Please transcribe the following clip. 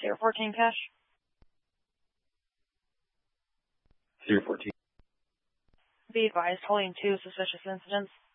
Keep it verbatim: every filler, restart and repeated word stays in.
Zero fourteen cash. Zero fourteen. Be advised, holding two suspicious incidents.